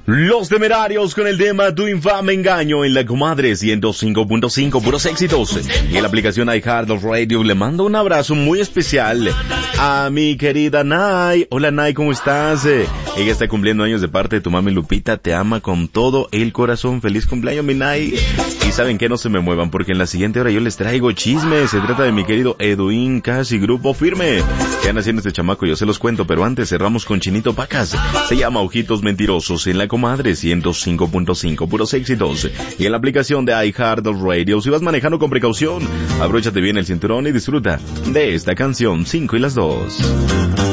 Los Temerarios con el tema Tu infame engaño en la Comadre 105.5, puros éxitos. Y en la aplicación iHeartRadio le mando un abrazo muy especial a mi querida Nay. Hola Nay, ¿cómo estás? Ella está cumpliendo años de parte de tu mami Lupita, te ama con todo el corazón. Feliz cumpleaños mi Nay. Y saben que no se me muevan porque en la siguiente hora yo les traigo chismes. Se trata de mi querido Edwin Casi Grupo Firme. ¿Qué anda haciendo este chamaco? Yo se los cuento, pero antes cerramos con Chinito Pacas. Se llama Ojitos Mentirosos en la Comadre 105.5, puros éxitos. Y en la aplicación de iHeartRadio, si vas manejando con precaución, abróchate bien el cinturón y disfruta de esta canción 5 y las 2.